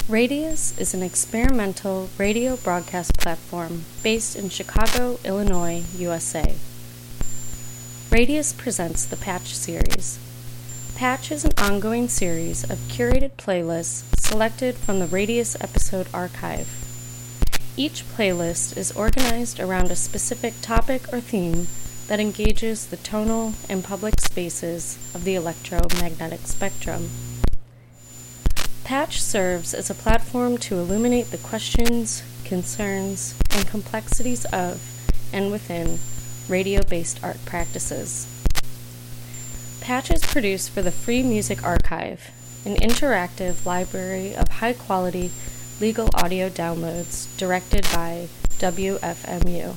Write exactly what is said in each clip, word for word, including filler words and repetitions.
Radius is an experimental radio broadcast platform based in Chicago, Illinois, U S A. Radius presents the Patch series. Patch is an ongoing series of curated playlists selected from the Radius episode archive. Each playlist is organized around a specific topic or theme that engages the tonal and public spaces of the electromagnetic spectrum. Patch serves as a platform to illuminate the questions, concerns, and complexities of and within radio-based art practices. Patch is produced for the Free Music Archive, an interactive library of high-quality legal audio downloads directed by W F M U.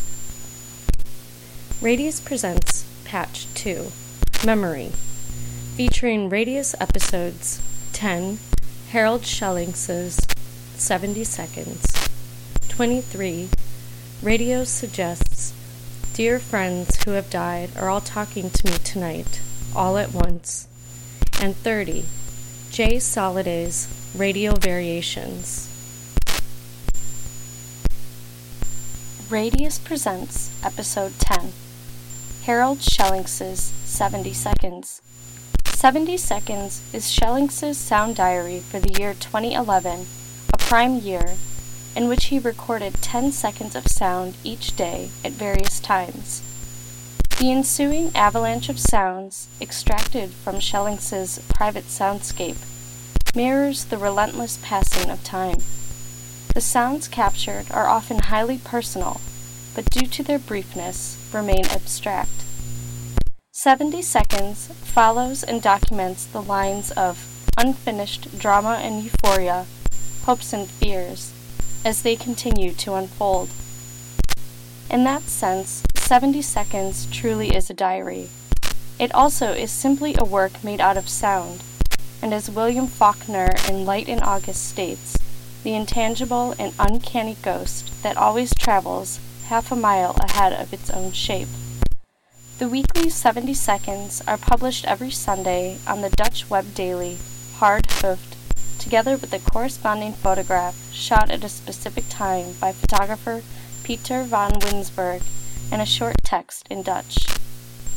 Radius presents Patch two, Memory, featuring Radius episodes ten, Harold Schelling's seventy seconds, twenty-three, Radio Suggests, Dear Friends Who Have Died Are All Talking to Me Tonight, All at Once, and thirty, Jay Soliday's Radio Variations. Radius presents Episode ten, Harold Schelling's seventy seconds. seventy seconds is Schelling's sound diary for the year twenty eleven, a prime year, in which he recorded ten seconds of sound each day at various times. The ensuing avalanche of sounds, extracted from Schelling's private soundscape, mirrors the relentless passing of time. The sounds captured are often highly personal, but due to their briefness, remain abstract. seventy seconds follows and documents the lines of unfinished drama and euphoria, hopes and fears, as they continue to unfold. In that sense, seventy seconds truly is a diary. It also is simply a work made out of sound, and as William Faulkner in Light in August states, the intangible and uncanny ghost that always travels half a mile ahead of its own shape. The weekly seventy seconds are published every Sunday on the Dutch web daily, Hard Hoofd, together with a corresponding photograph shot at a specific time by photographer Peter van Winsberg and a short text in Dutch.